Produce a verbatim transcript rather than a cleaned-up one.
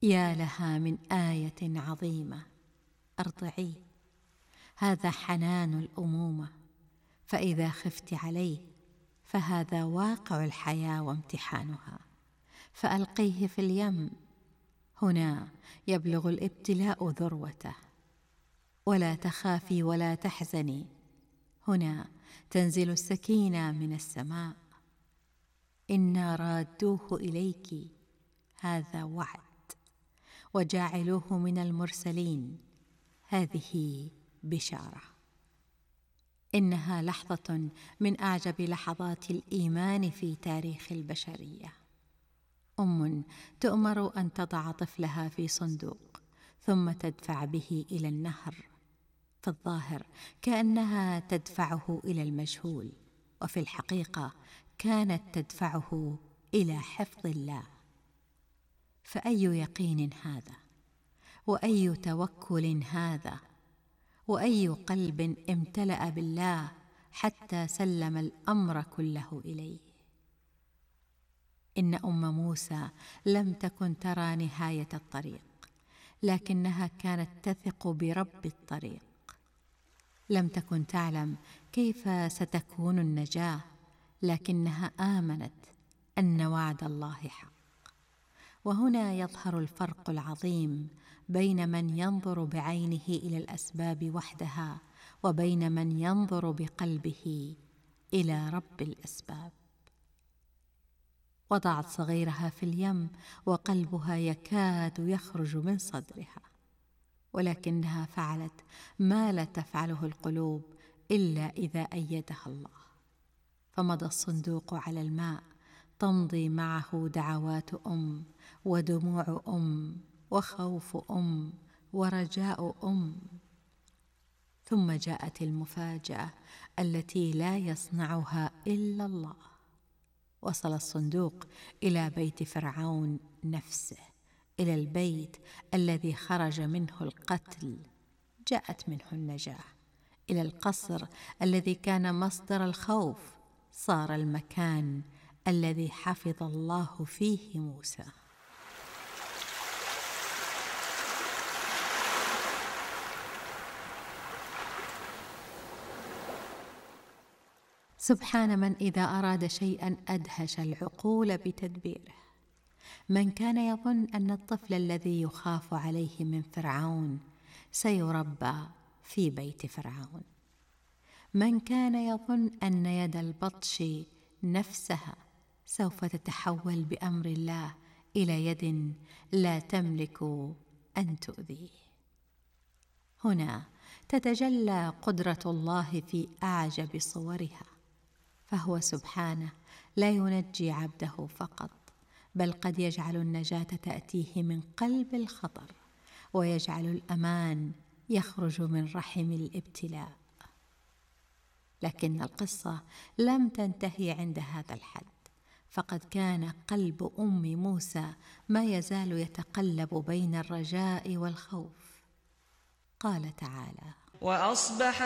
يا لها من آية عظيمة ارضعيه، هذا حنان الأمومة، فإذا خفت عليه فهذا واقع الحياة وامتحانها، فألقيه في اليم، هنا يبلغ الابتلاء ذروته، ولا تخافي ولا تحزني، هنا تنزل السكينة من السماء، إنا رادوه إليك، هذا وعد، وجاعلوه من المرسلين، هذه بشارة. إنها لحظة من أعجب لحظات الإيمان في تاريخ البشرية. أم تؤمر أن تضع طفلها في صندوق ثم تدفع به إلى النهر، في الظاهر كأنها تدفعه إلى المجهول، وفي الحقيقة كانت تدفعه إلى حفظ الله. فأي يقين هذا، وأي توكل هذا، وأي قلب امتلأ بالله حتى سلم الأمر كله إليه. إن أم موسى لم تكن ترى نهاية الطريق، لكنها كانت تثق برب الطريق. لم تكن تعلم كيف ستكون النجاة، لكنها آمنت أن وعد الله حق. وهنا يظهر الفرق العظيم بين من ينظر بعينه إلى الأسباب وحدها، وبين من ينظر بقلبه إلى رب الأسباب. وضعت صغيرها في اليم وقلبها يكاد يخرج من صدرها، ولكنها فعلت ما لا تفعله القلوب إلا إذا أيدها الله. فمضى الصندوق على الماء، تمضي معه دعوات أم، ودموع أم، وخوف أم، ورجاء أم. ثم جاءت المفاجأة التي لا يصنعها إلا الله. وصل الصندوق إلى بيت فرعون نفسه، إلى البيت الذي خرج منه القتل، جاءت منه النجاة، إلى القصر الذي كان مصدر الخوف، صار المكان الذي حفظ الله فيه موسى. سبحان من إذا أراد شيئا أدهش العقول بتدبيره. من كان يظن أن الطفل الذي يخاف عليه من فرعون سيربى في بيت فرعون. من كان يظن أن يد البطش نفسها سوف تتحول بأمر الله إلى يد لا تملك أن تؤذيه. هنا تتجلى قدرة الله في أعجب صورها، فهو سبحانه لا ينجي عبده فقط، بل قد يجعل النجاة تأتيه من قلب الخطر، ويجعل الأمان يخرج من رحم الابتلاء. لكن القصة لم تنتهي عند هذا الحد، فقد كان قلب أم موسى ما يزال يتقلب بين الرجاء والخوف. قال تعالى: وأصبح